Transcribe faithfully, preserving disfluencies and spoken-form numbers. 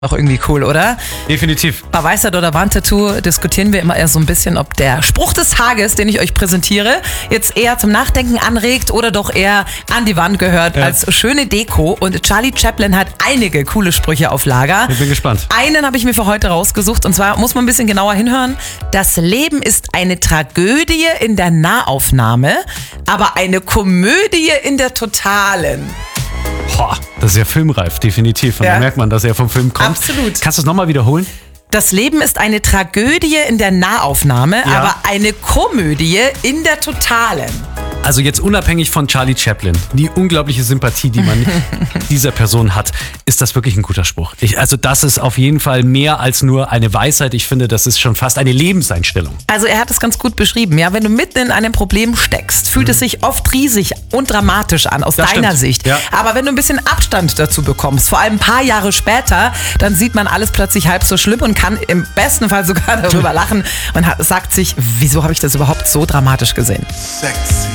Auch irgendwie cool, oder? Definitiv. Bei Weisheit oder Wandtattoo diskutieren wir immer eher so ein bisschen, ob der Spruch des Tages, den ich euch präsentiere, jetzt eher zum Nachdenken anregt oder doch eher an die Wand gehört Ja. als schöne Deko. Und Charlie Chaplin hat einige coole Sprüche auf Lager. Ich bin gespannt. Einen habe ich mir für heute rausgesucht und zwar muss man ein bisschen genauer hinhören. Das Leben ist eine Tragödie in der Nahaufnahme, aber eine Komödie in der Totalen. Boah, das ist ja filmreif, definitiv. Und Ja. da merkt man, dass er vom Film kommt. Absolut. Kannst du es nochmal wiederholen? Das Leben ist eine Tragödie in der Nahaufnahme, Ja. aber eine Komödie in der Totalen. Also jetzt unabhängig von Charlie Chaplin, die unglaubliche Sympathie, die man dieser Person hat, ist das wirklich ein guter Spruch. Ich, also das ist auf jeden Fall mehr als nur eine Weisheit. Ich finde, das ist schon fast eine Lebenseinstellung. Also er hat es ganz gut beschrieben. Ja, wenn du mitten in einem Problem steckst, fühlt es sich oft riesig und dramatisch an aus Das deiner stimmt. Sicht. Ja. Aber wenn du ein bisschen Abstand dazu bekommst, vor allem ein paar Jahre später, dann sieht man alles plötzlich halb so schlimm und kann im besten Fall sogar darüber lachen und hat, sagt sich, wieso habe ich das überhaupt so dramatisch gesehen? Sexy.